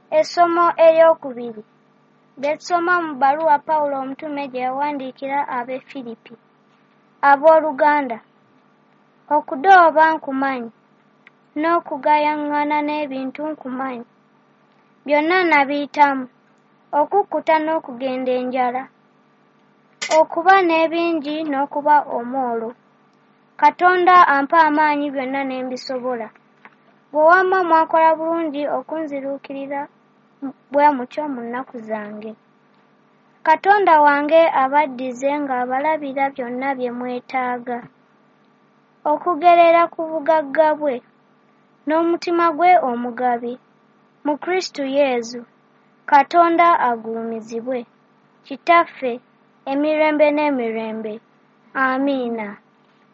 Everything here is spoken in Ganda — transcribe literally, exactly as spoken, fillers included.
Essomo eryokubiri ly'esoma mu bbaluwa Pawulo omutume gye yawandiikira ab'e Filipi. Abooluganda, okudooba nkumanyi, n'okugayaŋŋana n'ebintu nkumanyi. Byonna nabiyitamu, okukkuta n'okugenda enjala, okuba n'ebingi n'okuba omwolo. Katonda ampa amaanyi byonna ne mbisobola. Bwe wamma mwakola bulungi okunziruukirira bwe mutyo mu nnaku zange. Katonda wange abaddize ng'abalabira byonna bye mwetaaga, okugerera ku bugagga bwe n'omutima gwe omugabi, mu Kristo Yesu. Katonda agulumizibwe. Kitaffe, emirembe n'emirembe. Amiina.